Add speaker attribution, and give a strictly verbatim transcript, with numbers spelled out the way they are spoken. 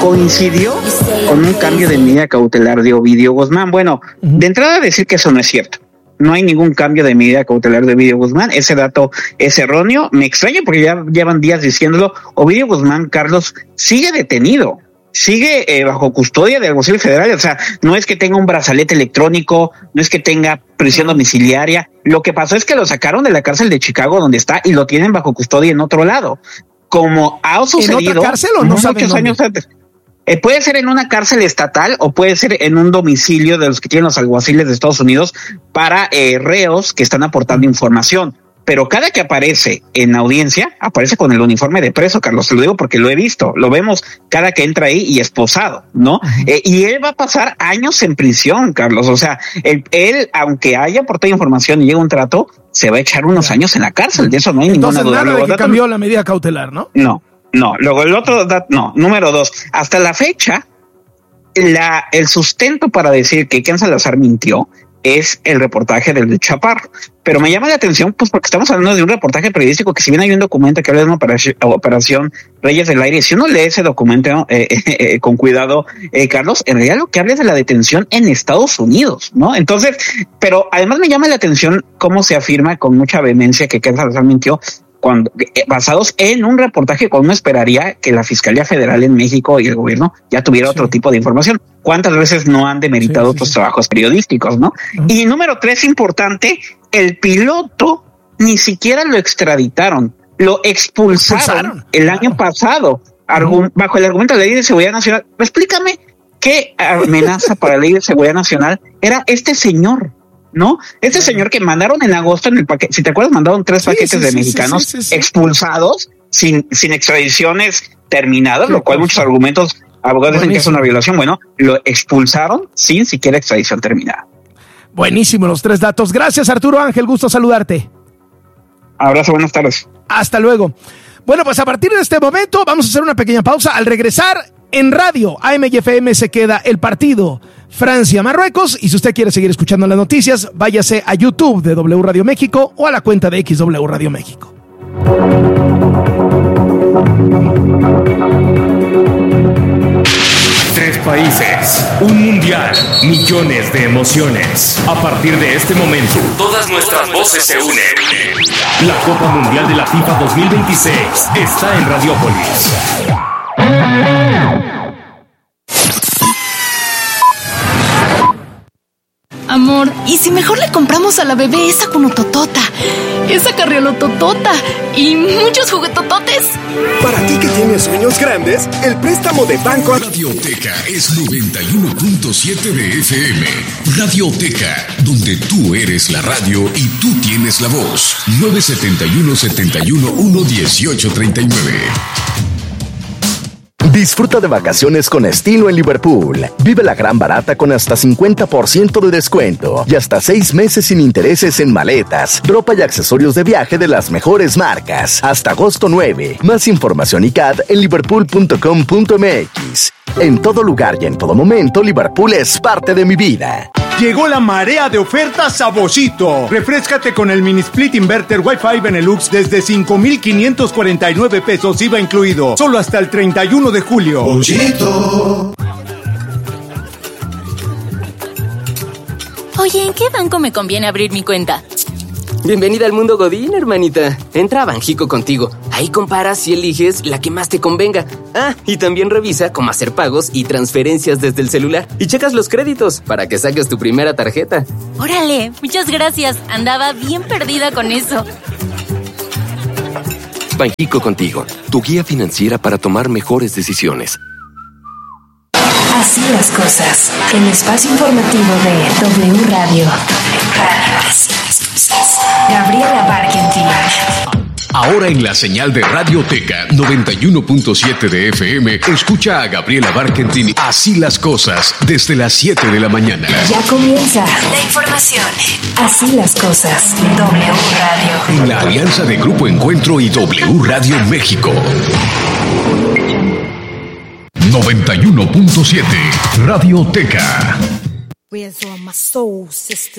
Speaker 1: coincidió con un cambio de medida cautelar de Ovidio Guzmán. Bueno, uh-huh. de entrada decir que eso no es cierto. No hay ningún cambio de medida cautelar de Ovidio Guzmán. Ese dato es erróneo. Me extraña porque ya llevan días diciéndolo. Ovidio Guzmán, Carlos, sigue detenido. Sigue eh, bajo custodia de alguaciles federales. O sea, no es que tenga un brazalete electrónico, no es que tenga prisión domiciliaria. Lo que pasó es que lo sacaron de la cárcel de Chicago donde está y lo tienen bajo custodia en otro lado. Como ha sucedido
Speaker 2: ¿En otra cárcel o no
Speaker 1: muchos años antes. Eh, puede ser en una cárcel estatal o puede ser en un domicilio de los que tienen los alguaciles de Estados Unidos para eh, reos que están aportando información. Pero cada que aparece en audiencia, aparece con el uniforme de preso, Carlos, te lo digo porque lo he visto, lo vemos cada que entra ahí y esposado, ¿no? Uh-huh. Eh, y él va a pasar años en prisión, Carlos, o sea, él, él aunque haya aportado información y llega un trato, se va a echar unos yeah. años en la cárcel, de eso no hay
Speaker 2: Entonces,
Speaker 1: ninguna duda.
Speaker 2: Nada de que dato, cambió la medida cautelar, ¿no?
Speaker 1: No. No, luego el otro, no, número dos, hasta la fecha, la, el sustento para decir que Ken Salazar mintió es el reportaje del Chaparro, pero me llama la atención pues porque estamos hablando de un reportaje periodístico que si bien hay un documento que habla de una operación, operación Reyes del Aire, si uno lee ese documento eh, eh, eh, con cuidado, eh, Carlos, en realidad lo que habla es de la detención en Estados Unidos, ¿no? Entonces, pero además me llama la atención cómo se afirma con mucha vehemencia que Ken Salazar mintió, cuando eh, basados en un reportaje cuando uno esperaría que la Fiscalía Federal en México y el gobierno ya tuviera sí. otro tipo de información. ¿Cuántas veces no han demeritado sí, sí, otros sí. trabajos periodísticos, no? Uh-huh. Y número tres, importante, el piloto ni siquiera lo extraditaron, lo expulsaron, expulsaron. el claro. año pasado argu- uh-huh. bajo el argumento de la Ley de Seguridad Nacional. Explícame qué amenaza para la Ley de Seguridad Nacional era este señor. ¿No? Este sí. señor que mandaron en agosto en el paquete, si te acuerdas, mandaron tres sí, paquetes sí, de sí, mexicanos sí, sí, sí. expulsados sin, sin extradiciones terminadas, sí, lo cual pues, muchos argumentos, abogados dicen que es una violación. Bueno, lo expulsaron sin siquiera extradición terminada.
Speaker 2: Buenísimo los tres datos. Gracias, Arturo Ángel, gusto saludarte.
Speaker 1: Abrazo, buenas tardes.
Speaker 2: Hasta luego. Bueno, pues a partir de este momento vamos a hacer una pequeña pausa. Al regresar en radio A M y F M se queda el partido Francia-Marruecos, y si usted quiere seguir escuchando las noticias, váyase a YouTube de W Radio México o a la cuenta de X W Radio México.
Speaker 3: Tres países, un mundial, millones de emociones. A partir de este momento, todas nuestras voces se unen. La Copa Mundial de la FIFA dos mil veintiséis está en Radiópolis.
Speaker 4: Amor, ¿y si mejor le compramos a la bebé esa conototota, esa carriolototota y muchos juguetototes?
Speaker 5: Para ti que tienes sueños grandes, el préstamo de Banco
Speaker 6: Radioteca es noventa y uno punto siete de F M. Radioteca, donde tú eres la radio y tú tienes la voz. nueve siete uno, siete uno uno, uno ocho tres nueve.
Speaker 7: Disfruta de vacaciones con estilo en Liverpool. Vive la gran barata con hasta cincuenta por ciento de descuento y hasta seis meses sin intereses en maletas, ropa y accesorios de viaje de las mejores marcas. Hasta agosto nueve. Más información y C A D en liverpool punto com punto m x. En todo lugar y en todo momento, Liverpool es parte de mi vida.
Speaker 8: Llegó la marea de ofertas a Boschito. Refréscate con el mini split inverter Wi-Fi Benelux desde cinco mil quinientos cuarenta y nueve pesos I V A incluido. Solo hasta el treinta y uno de julio.
Speaker 9: Boschito.
Speaker 4: Oye, ¿en qué banco me conviene abrir mi cuenta?
Speaker 10: Bienvenida al mundo Godín, hermanita. Entra a Banjico contigo. Ahí comparas y eliges la que más te convenga. Ah, y también revisa cómo hacer pagos y transferencias desde el celular. Y checas los créditos para que saques tu primera tarjeta.
Speaker 4: Órale, muchas gracias. Andaba bien perdida con eso.
Speaker 11: Banjico contigo, tu guía financiera para tomar mejores decisiones.
Speaker 12: Así las cosas. El espacio informativo de W Radio. Radio. Así las cosas. Gabriela Barkentin.
Speaker 6: Ahora en la señal de Radioteca noventa y uno punto siete de F M, escucha a Gabriela Barkentin Así las cosas desde las siete de la mañana.
Speaker 12: Ya comienza la información. Así las cosas. W Radio.
Speaker 6: En la alianza de Grupo Encuentro y W Radio México. noventa y uno punto siete Radioteca.
Speaker 13: Where's all my soul sisters?